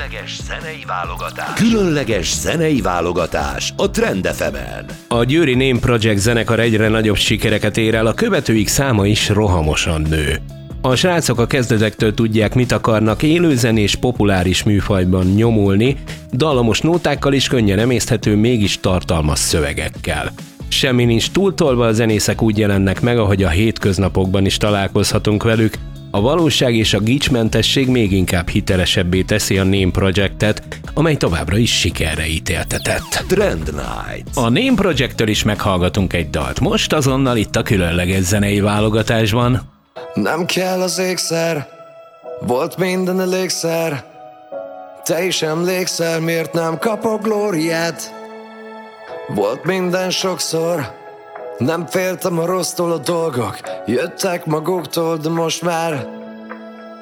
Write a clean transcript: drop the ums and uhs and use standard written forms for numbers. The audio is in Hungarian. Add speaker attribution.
Speaker 1: Különleges zenei válogatás a Trend FM-en.
Speaker 2: A Győri Name Project zenekar egyre nagyobb sikereket ér el, a követőik száma is rohamosan nő. A srácok a kezdetektől tudják, mit akarnak, élőzenés, populáris műfajban nyomulni, dallamos nótákkal is könnyen emészthető, mégis tartalmas szövegekkel. Semmi nincs túltolva, a zenészek úgy jelennek meg, ahogy a hétköznapokban is találkozhatunk velük. A valóság és a gicsmentesség még inkább hitelesebbé teszi a Name Projectet, amely továbbra is sikerre ítéltetett.
Speaker 1: Trend Night.
Speaker 2: A Name Projecttől is meghallgatunk egy dalt, most azonnal itt a különleges zenei válogatásban.
Speaker 3: Nem kell az ékszer, volt minden elégszer. Te is emlékszel, miért nem kapok glóriát? Volt minden sokszor, nem féltem a rossztól, a dolgok jöttek maguktól, de most már